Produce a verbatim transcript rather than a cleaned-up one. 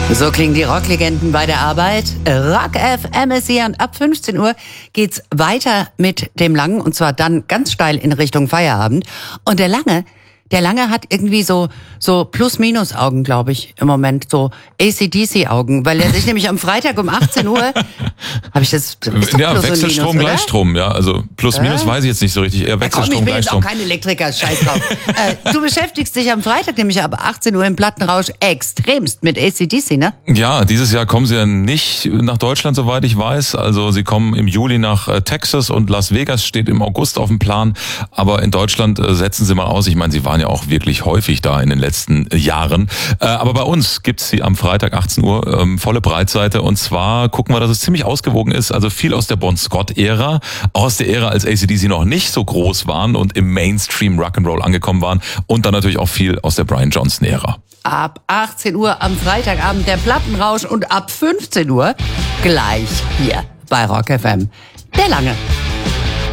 So klingen die Rocklegenden bei der Arbeit. Rock F M ist hier und ab fünfzehn Uhr geht's weiter mit dem Langen und zwar dann ganz steil in Richtung Feierabend. Und der Lange, der Lange hat irgendwie so so Plus-Minus-Augen, glaube ich, im Moment. So A C D C-Augen, weil er sich nämlich am Freitag um achtzehn Uhr... Habe ich das... Ist doch ja, Plus Wechselstrom, Minus, Gleichstrom, ja. Also Plus-Minus äh? weiß ich jetzt nicht so richtig. Eher Wechselstrom, ja, komm, ich bin Gleichstrom. jetzt auch kein Elektriker, scheiß drauf. äh, du beschäftigst dich am Freitag nämlich ab achtzehn Uhr im Plattenrausch extremst mit A C D C, ne? Ja, dieses Jahr kommen sie ja nicht nach Deutschland, soweit ich weiß. Also sie kommen im Juli nach äh, Texas und Las Vegas steht im August auf dem Plan. Aber in Deutschland äh, setzen sie mal aus. Ich meine, sie waren ja auch wirklich häufig da in den letzten Jahren. Äh, aber bei uns gibt's sie am Freitag achtzehn Uhr, ähm, volle Breitseite. Und zwar gucken wir, dass es ziemlich ausgewogen ist. Also viel aus der Bon Scott-Ära, aus der Ära, als A C D C noch nicht so groß waren und im Mainstream Rock'n'Roll angekommen waren. Und dann natürlich auch viel aus der Brian Johnson-Ära. Ab achtzehn Uhr am Freitagabend der Plattenrausch und ab fünfzehn Uhr gleich hier bei Rock F M. Der Lange.